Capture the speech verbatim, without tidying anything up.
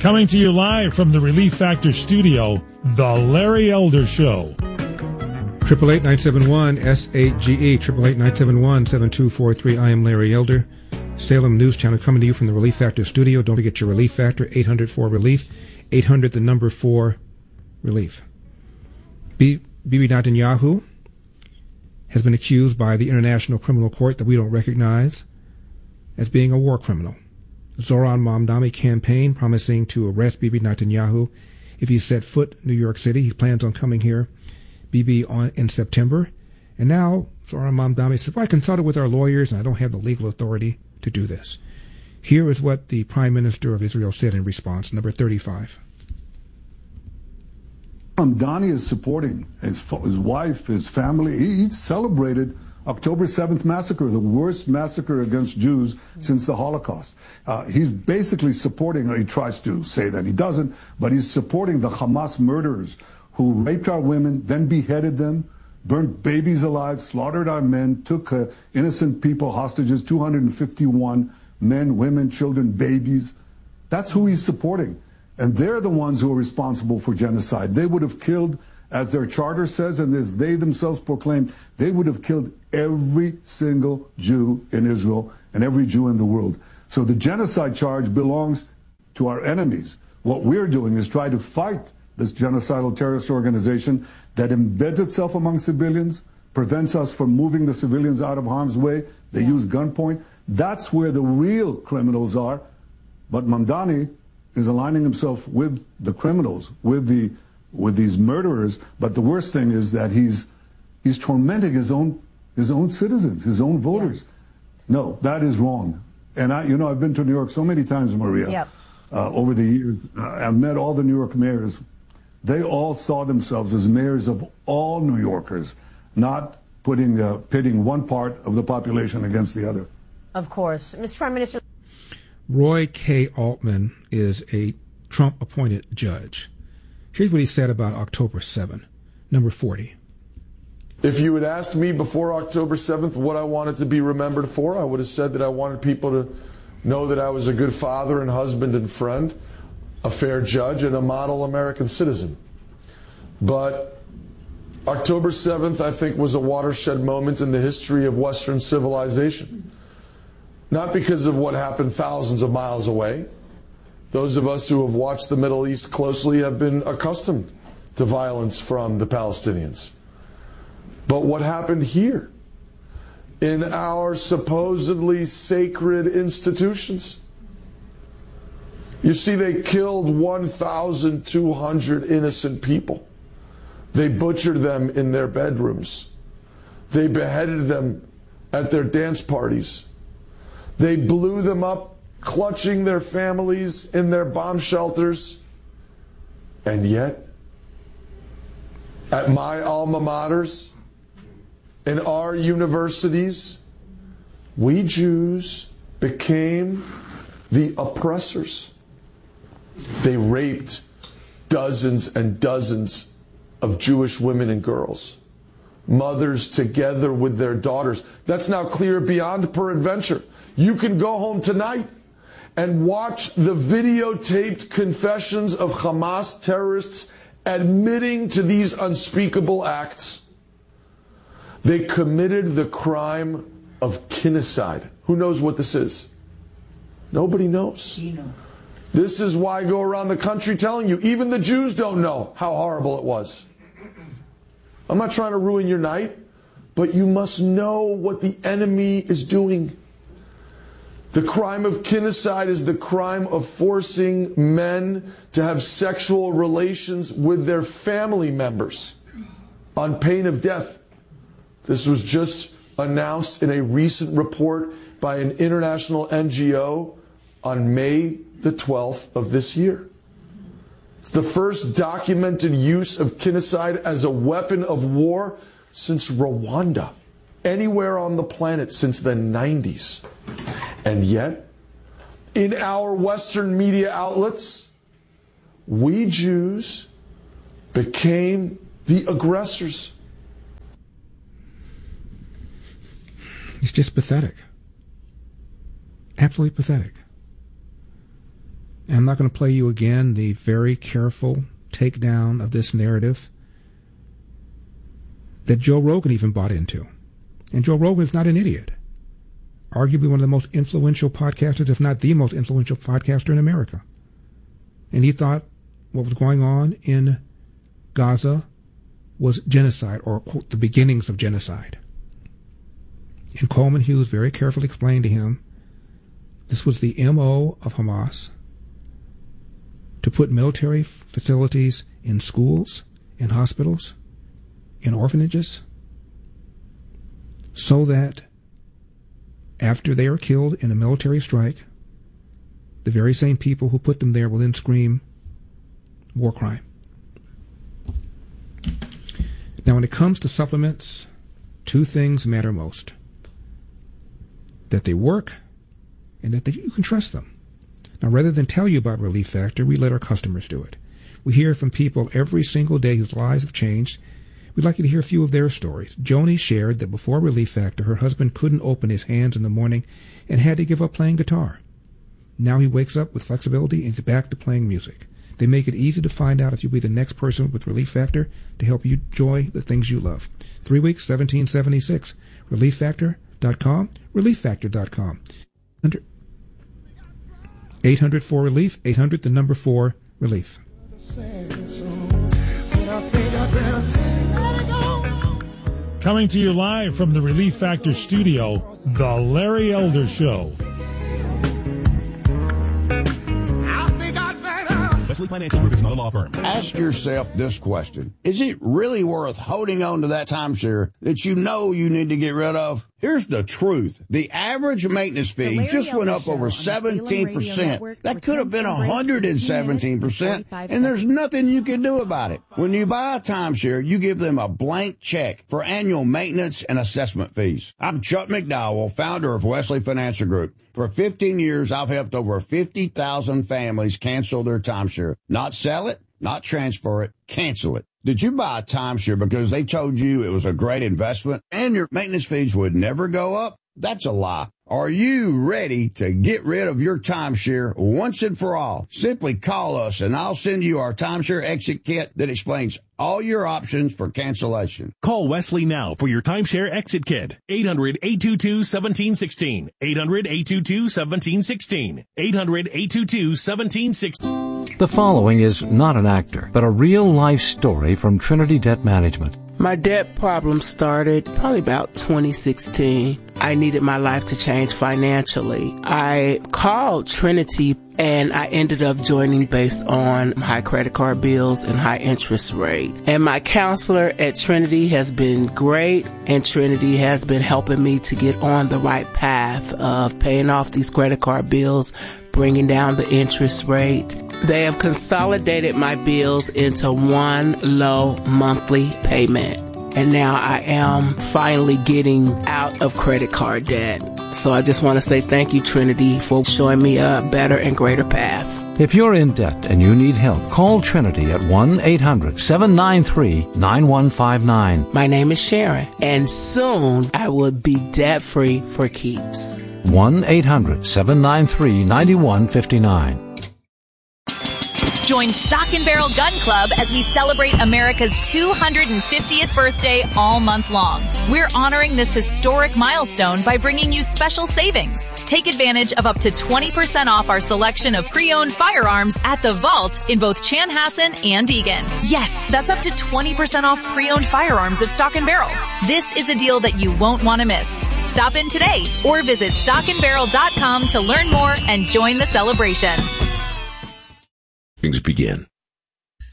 Coming to you live from the Relief Factor studio, The Larry Elder Show. Triple eight nine seven one S eight G E, triple eight nine seven one seven two four three. I am Larry Elder. Salem News Channel coming to you from the Relief Factor studio. Don't forget your Relief Factor, eight hundred four relief, eight hundred the number four relief. Bibi Netanyahu has been accused by the International Criminal Court that we don't recognize as being a war criminal. Zoran Mamdani campaign promising to arrest Bibi Netanyahu if he set foot in New York City. He plans on coming here, Bibi, on, in September. And now Zoran Mamdani said, well, I consulted with our lawyers and I don't have the legal authority to do this. Here is what the Prime Minister of Israel said in response, number thirty-five. Mamdani is supporting his, his wife, his family. He, he celebrated October seventh massacre, the worst massacre against Jews since the Holocaust. Uh, he's basically supporting, or he tries to say that he doesn't, but he's supporting the Hamas murderers who raped our women, then beheaded them, burnt babies alive, slaughtered our men, took uh, innocent people hostages, two hundred fifty-one men, women, children, babies. That's who he's supporting. And they're the ones who are responsible for genocide. They would have killed, as their charter says, and as they themselves proclaim, they would have killed every single Jew in Israel and every Jew in the world. So the genocide charge belongs to our enemies. What we're doing is try to fight this genocidal terrorist organization that embeds itself among civilians, prevents us from moving the civilians out of harm's way. They yeah. use gunpoint. That's where the real criminals are. But Mamdani is aligning himself with the criminals, with the with these murderers. But the worst thing is that he's he's tormenting his own his own citizens, his own voters. Yeah. No, that is wrong. And I, you know, I've been to New York so many times, Maria, yep. uh, over the years. Uh, I've met all the New York mayors. They all saw themselves as mayors of all New Yorkers, not putting uh, pitting one part of the population against the other. Of course, Mister Prime Minister. Roy K. Altman is a Trump-appointed judge. Here's what he said about October seventh, number forty. If you had asked me before October seventh what I wanted to be remembered for, I would have said that I wanted people to know that I was a good father and husband and friend, a fair judge, and a model American citizen. But October seventh, I think, was a watershed moment in the history of Western civilization. Not because of what happened thousands of miles away. Those of us who have watched the Middle East closely have been accustomed to violence from the Palestinians. But what happened here, in our supposedly sacred institutions? You see, they killed one thousand two hundred innocent people. They butchered them in their bedrooms. They beheaded them at their dance parties. They blew them up, clutching their families in their bomb shelters. And yet, at my alma maters, in our universities, we Jews became the oppressors. They raped dozens and dozens of Jewish women and girls, mothers together with their daughters. That's now clear beyond peradventure. You can go home tonight and watch the videotaped confessions of Hamas terrorists admitting to these unspeakable acts. They committed the crime of kinocide. Who knows what this is? Nobody knows. You know. This is why I go around the country telling you, even the Jews don't know how horrible it was. I'm not trying to ruin your night, but you must know what the enemy is doing. The crime of kinocide is the crime of forcing men to have sexual relations with their family members on pain of death. This was just announced in a recent report by an international N G O on May the twelfth of this year. It's the first documented use of kinocide as a weapon of war since Rwanda, anywhere on the planet since the nineties. And yet, in our Western media outlets, we Jews became the aggressors. It's just pathetic. Absolutely pathetic. And I'm not going to play you again the very careful takedown of this narrative that Joe Rogan even bought into. And Joe Rogan is not an idiot. Arguably one of the most influential podcasters, if not the most influential podcaster in America. And he thought what was going on in Gaza was genocide, or, quote, the beginnings of genocide. And Coleman Hughes very carefully explained to him this was the M O of Hamas, to put military facilities in schools, in hospitals, in orphanages, so that after they are killed in a military strike, the very same people who put them there will then scream war crime. Now, when it comes to supplements, two things matter most: that they work and that they, you can trust them. Now, rather than tell you about Relief Factor, we let our customers do it. We hear from people every single day whose lives have changed. We'd like you to hear a few of their stories. Joni shared that before Relief Factor, her husband couldn't open his hands in the morning and had to give up playing guitar. Now he wakes up with flexibility and is back to playing music. They make it easy to find out if you'll be the next person with Relief Factor to help you enjoy the things you love. Three weeks, seventeen seventy-six. relief factor dot com. relief factor dot com. eight hundred four relief. eight hundred, the number four, relief. Coming to you live from the Relief Factor studio, The Larry Elder Show. Wesley Financial Group is not a law firm. Ask yourself this question. Is it really worth holding on to that timeshare that you know you need to get rid of? Here's the truth. The average maintenance fee just went up over seventeen percent. That could have been one hundred seventeen percent, and there's nothing you can do about it. When you buy a timeshare, you give them a blank check for annual maintenance and assessment fees. I'm Chuck McDowell, founder of Wesley Financial Group. For fifteen years, I've helped over fifty thousand families cancel their timeshare. Not sell it, not transfer it, cancel it. Did you buy a timeshare because they told you it was a great investment and your maintenance fees would never go up? That's a lie. Are you ready to get rid of your timeshare once and for all? Simply call us and I'll send you our timeshare exit kit that explains all your options for cancellation. Call Wesley now for your timeshare exit kit. eight hundred, eight two two, one seven one six. eight hundred, eight two two, one seven one six. eight hundred, eight two two, one seven one six. The following is not an actor, but a real-life story from Trinity Debt Management. My debt problem started probably about twenty sixteen. I needed my life to change financially. I called Trinity and I ended up joining based on high credit card bills and high interest rate. And my counselor at Trinity has been great, and Trinity has been helping me to get on the right path of paying off these credit card bills, bringing down the interest rate. They have consolidated my bills into one low monthly payment. And now I am finally getting out of credit card debt. So I just want to say thank you, Trinity, for showing me a better and greater path. If you're in debt and you need help, call Trinity at one eight hundred, seven nine three, nine one five nine. My name is Sharon, and soon I will be debt-free for keeps. one eight hundred, seven nine three, nine one five nine. Join Stock and Barrel Gun Club as we celebrate America's two hundred fiftieth birthday all month long. We're honoring this historic milestone by bringing you special savings. Take advantage of up to twenty percent off our selection of pre-owned firearms at the Vault in both Chanhassen and Eagan. Yes, that's up to twenty percent off pre-owned firearms at Stock and Barrel. This is a deal that you won't want to miss. Stop in today or visit stock and barrel dot com to learn more and join the celebration. Things begin.